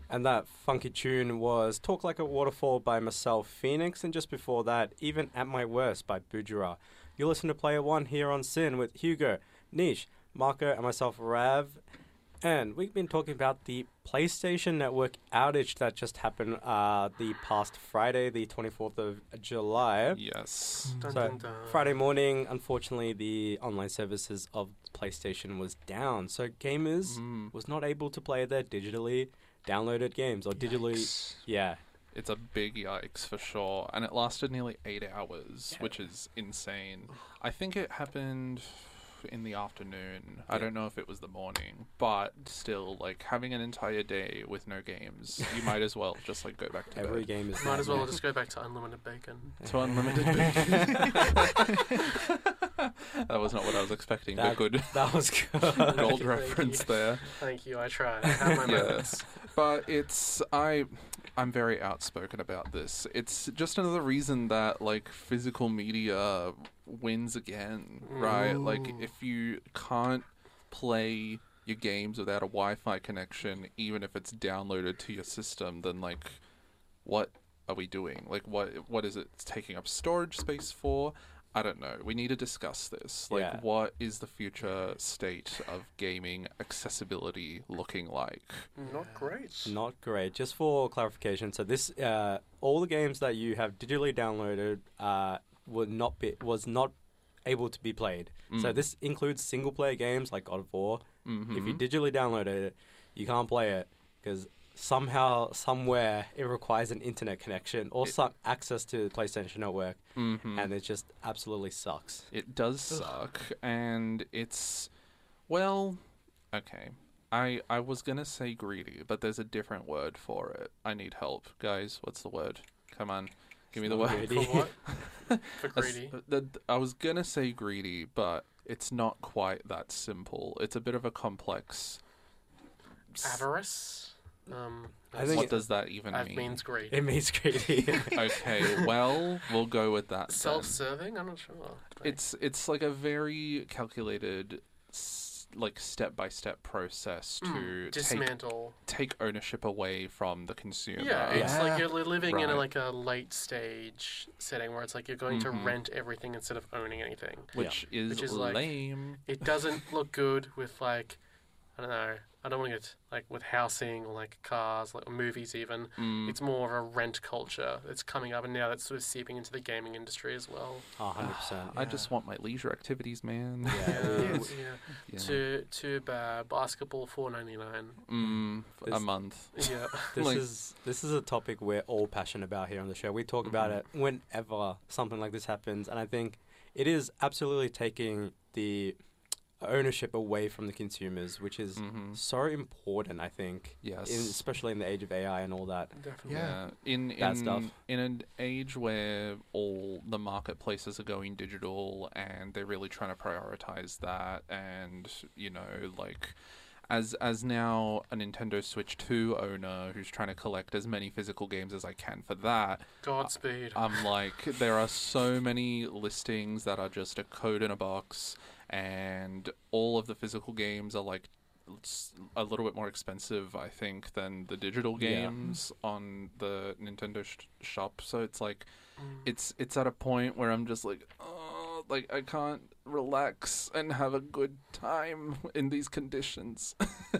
And that funky tune was Talk Like a Waterfall by myself, Phoenix, and just before that, Even at My Worst by Bujura. You listen to Player One here on Sin with Hugo, Nish, Marco, and myself, Rav. And we've been talking about the PlayStation Network outage that just happened the past Friday, the 24th of July. Yes. Dun, So dun, dun. Friday morning, unfortunately, the online services of PlayStation was down. So gamers was not able to play their digitally downloaded games or digitally... Yikes. Yeah. It's a big yikes for sure. And it lasted nearly 8 hours, which is insane. I think it happened in the afternoon. I don't know if it was the morning, but still, like, having an entire day with no games, you might as well just, like, go back to Every bed. game is Might as well just go back to unlimited bacon. To unlimited bacon. That was not what I was expecting, but good. That was good. Gold Thank you. reference there. Thank you, I tried. I have my moments. Yes, but I'm very outspoken about this. It's just another reason that, like, physical media wins again, right? Like, if you can't play your games without a Wi-Fi connection, even if it's downloaded to your system, then, like, what are we doing? Like, what is it taking up storage space for? I don't know. We need to discuss this. Like, what is the future state of gaming accessibility looking like? Not great. Not great. Just for clarification, so this all the games that you have digitally downloaded was not able to be played. So this includes single player games like God of War. If you digitally downloaded it, you can't play it because somehow, somewhere, it requires an internet connection or some access to the PlayStation Network, and it just absolutely sucks. It does suck, and it's, well, okay. I was gonna say greedy, but there's a different word for it. I need help. Guys, what's the word? Come on, give me the word. Greedy. For what? For greedy. I was gonna say greedy, but it's not quite that simple. It's a bit of a complex... Avarice? I think what does that even mean? means greedy. It means greedy. Okay, well, we'll go with that. Self-serving? I'm not sure. It's like a very calculated, like, step-by-step process to dismantle, take ownership away from the consumer. Yeah, it's like you're living in Right. a late stage setting where it's like you're going to rent everything instead of owning anything. Which is like, lame. It doesn't look good with, like, I don't know. I don't want to get, like, with housing or, like, cars, like, or movies even. It's more of a rent culture that's coming up, and now that's sort of seeping into the gaming industry as well. 100%. I just want my leisure activities, man. Yeah. Too bad. Basketball $4.99. A month. Yeah. This is a topic we're all passionate about here on the show. We talk about it whenever something like this happens, and I think it is absolutely taking the ownership away from the consumers, which is so important, I think. Yes. Especially in the age of AI and all that. Definitely. Yeah, That stuff. In an age where all the marketplaces are going digital and they're really trying to prioritize that, and, you know, like, as now a Nintendo Switch 2 owner who's trying to collect as many physical games as I can for that, Godspeed. I'm like, there are so many listings that are just a code in a box, and all of the physical games are, like, a little bit more expensive, I think, than the digital games on the Nintendo shop. So it's like, it's at a point where I'm just like, oh, like, I can't relax and have a good time in these conditions.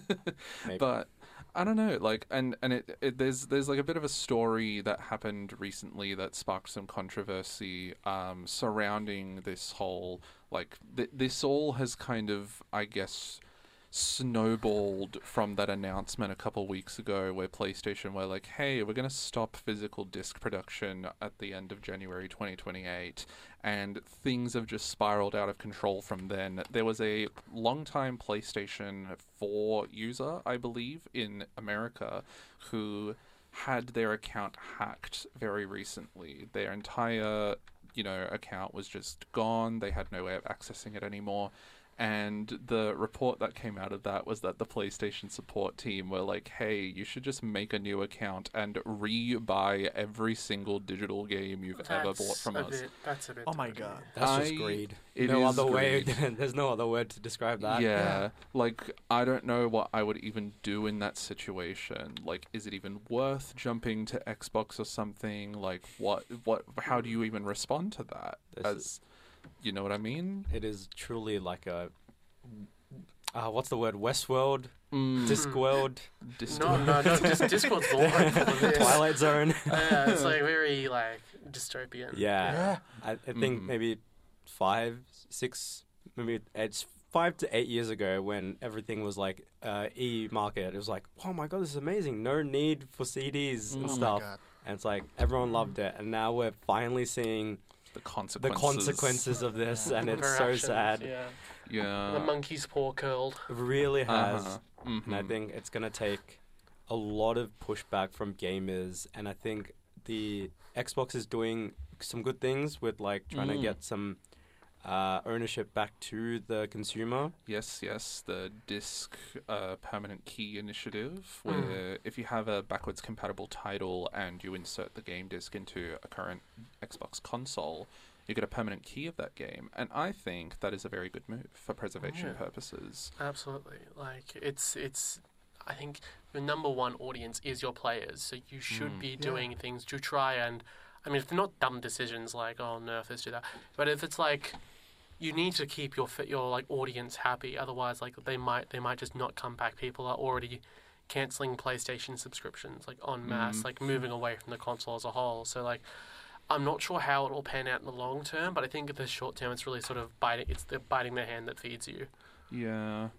But I don't know, like, and there's like a bit of a story that happened recently that sparked some controversy surrounding this whole, like, this all has kind of, I guess, snowballed from that announcement a couple weeks ago where PlayStation were like, hey, we're going to stop physical disc production at the end of January 2028, and things have just spiraled out of control from then. There was a longtime PlayStation 4 user, I believe, in America who had their account hacked very recently. Their entire, account was just gone. They had no way of accessing it anymore. And the report that came out of that was that the PlayStation support team were like, hey, you should just make a new account and re-buy every single digital game you've ever bought from us. That's a bit. Oh my dirty. god. That's just greed. It No is other way. greed. There's no other word to describe that. Yeah, like, I don't know what I would even do in that situation. Like, is it even worth jumping to Xbox or something? Like, how do you even respond to that? You know what I mean? It is truly like a what's the word? Westworld, Mm. Discworld, No, Discord's more hopeful than this. Twilight Zone. Yeah, it's like very like dystopian. Yeah, I think Mhm. maybe 5, 6, maybe it's 5 to 8 years ago when everything was like e-market. It was like, oh my god, this is amazing. No need for CDs and Oh my stuff. god. And it's like everyone loved it, and now we're finally seeing The the consequences. consequences of this, and it's Their so actions, sad. Yeah. Yeah. The monkey's paw curled. It really has. Uh-huh. And I Mhm. think it's going to take a lot of pushback from gamers. And I think the Xbox is doing some good things with like trying to get some ownership back to the consumer. Yes, the disc permanent key initiative, where if you have a backwards compatible title and you insert the game disc into a current Xbox console, you get a permanent key of that game. And I think that is a very good move for preservation purposes. Absolutely. Like it's I think the number one audience is your players, so you should be doing things to try and I mean if they're not dumb decisions like oh nerf this do that, but if it's like you need to keep your like audience happy, otherwise like they might just not come back. People are already canceling PlayStation subscriptions like en masse, like moving away from the console as a whole. So like I'm not sure how it will pan out in the long term, but I think in the short term it's really sort of biting the hand that feeds you. Yeah,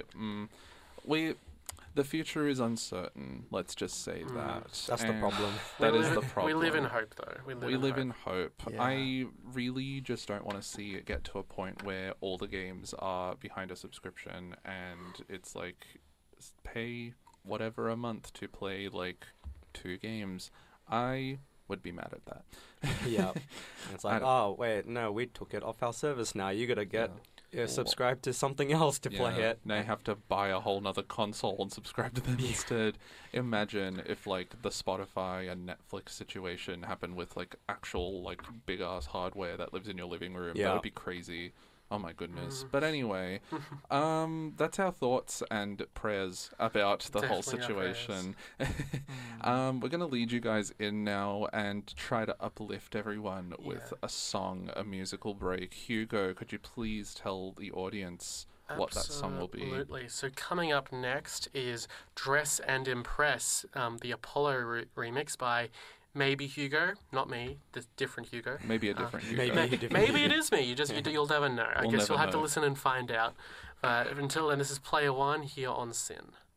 the future is uncertain. Let's just say that. That's the And problem. That We is live- the problem. We live in hope, though. We live in hope. Yeah. I really just don't want to see it get to a point where all the games are behind a subscription and it's like pay whatever a month to play like 2 games. I would be mad at that. Yeah. It's like, oh, wait, no, we took it off our service now. You got to get subscribe to something else to play it. Now you have to buy a whole nother console and subscribe to them instead. Imagine if like the Spotify and Netflix situation happened with like actual like big ass hardware that lives in your living room. Yeah. That would be crazy. Oh my goodness. But anyway, that's our thoughts and prayers about the whole Definitely our situation. We're going to lead you guys in now and try to uplift everyone with a song, a musical break. Hugo, could you please tell the audience what that song will be? Absolutely. So coming up next is Dress and Impress, the Apollo remix by maybe Hugo, not me, the different Hugo. Maybe a different Hugo. Maybe it is me. You'll never know. I We'll guess never you'll have to know. listen and find out. But until then, this is Player One here on Sin.